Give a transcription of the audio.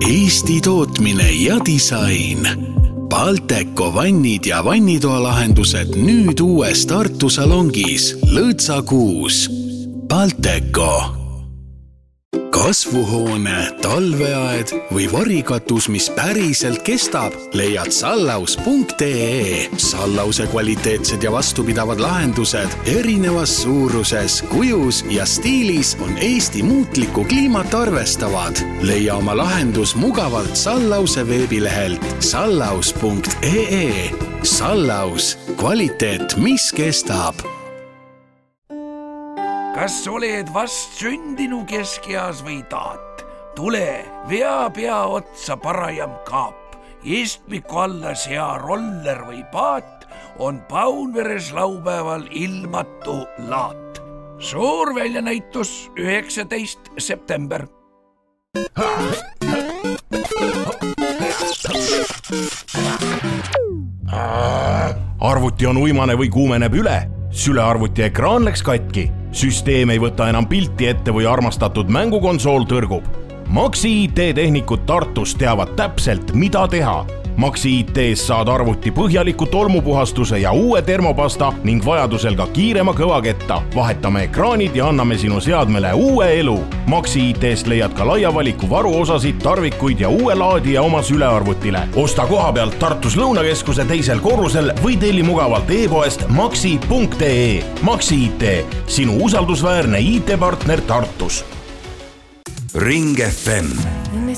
Eesti tootmine ja disain. Balteco vannid ja vannitoalahendused nüüd uues Tartu salongis Lõõtsa 6. Balteco. Kasvuhoone, talveaed või varikatus, mis päriselt kestab, leiad sallaus.ee. Sallause kvaliteetsed ja vastupidavad lahendused erinevas suuruses, kujus ja stiilis on Eesti muutlikku kliimat arvestavad. Leia oma lahendus mugavalt Sallause veebilehelt sallaus.ee. Sallaus, kvaliteet, mis kestab. Kas oled vast sündinu keskeas või taat? Tule, vea pea otsa parajam kaap. Istmiku alla sea roller või paat on Paunveres laupäeval ilmatu laat. Suur väljanäitus 19. september. Arvuti on uimane või kuumeneb üle. Sülearvuti ekraan läks katki. Süsteem ei võta enam pilti ette või armastatud mängukonsool tõrgub. Maxi IT-tehnikud Tartus teavad täpselt, mida teha. Maxi IT-s saad arvuti põhjaliku tolmupuhastuse ja uue termopasta ning vajadusel ka kiirema kõvaketta. Vahetame ekraanid ja anname sinu seadmele uue elu. Maxi IT-st leiad ka laia valiku varuosasid, tarvikuid ja uue laadija oma sülearvutile. Osta koha pealt Tartus Lõunakeskuse teisel korrusel või telli mugavalt e-poest maxi.ee. Maxi IT, sinu usaldusväärne IT-partner Tartus. Ring FM. Me